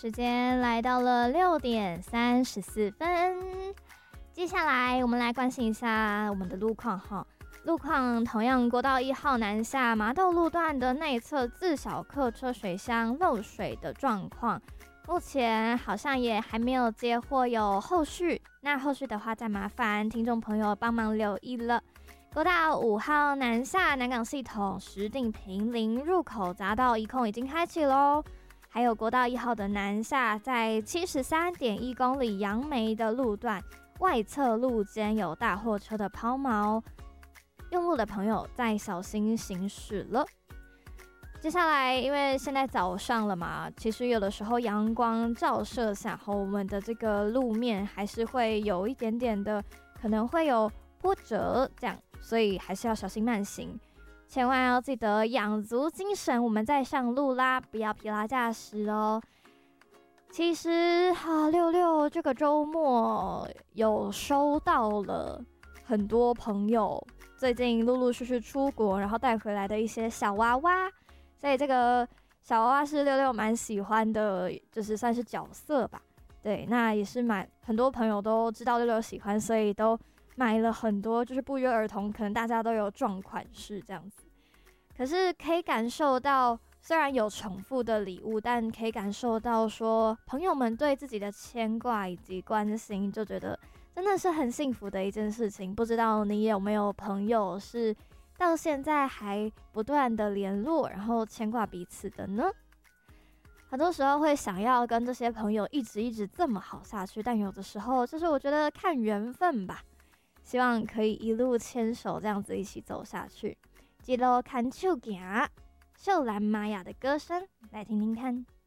时间来到了6:34，接下来我们来关心一下我们的路况哈。路况同样，国道1号南下麻豆路段的内侧自小客车水箱漏水的状况，目前好像也还没有接获有后续，那后续的话再麻烦听众朋友帮忙留意了。国道5号南下南港系统石碇坪林入口匝道一控已经开启咯，还有国道1号的南下在73.1公里杨梅的路段外侧路肩有大货车的抛锚，用路的朋友再小心行驶了。接下来因为现在早上了嘛，其实有的时候阳光照射下后，我们的这个路面还是会有一点点的可能会有波折这样，所以还是要小心慢行，千万要记得养足精神，我们再上路啦，不要疲劳驾驶哦。其实66这个周末有收到了很多朋友最近陆陆续续出国，然后带回来的一些小娃娃，所以这个小娃娃是66蛮喜欢的，就是算是角色吧。对，那也是很多朋友都知道66喜欢，所以都买了很多，就是不约而同，可能大家都有撞款式这样子。可是可以感受到，虽然有重复的礼物，但可以感受到说朋友们对自己的牵挂以及关心，就觉得真的是很幸福的一件事情。不知道你有没有朋友是到现在还不断的联络，然后牵挂彼此的呢？很多时候会想要跟这些朋友一直这么好下去，但有的时候就是我觉得看缘分吧。希望可以一路牵手这样子一起走下去。一路牵手行，秀兰玛雅的歌声，来听听看。